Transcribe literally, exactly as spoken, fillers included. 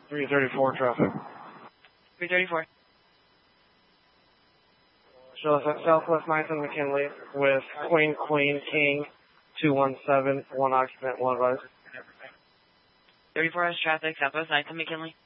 three thirty-four traffic. three thirty-four. Show us at Southwest ninth and McKinley with Queen, Queen, King, two one seven, one occupant, one advised. thirty-four has traffic, Southwest ninth and McKinley.